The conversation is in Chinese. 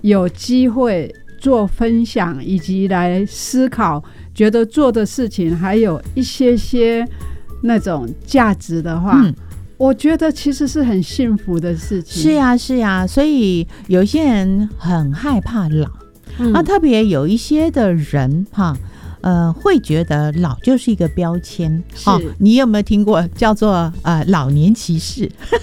有机会做分享，以及来思考，觉得做的事情还有一些那种价值的话，我觉得其实是很幸福的事情。 是呀，是呀，所以有一些人很害怕老，那特别有一些的人哈。会觉得老就是一个标签，你有没有听过叫做老年歧视？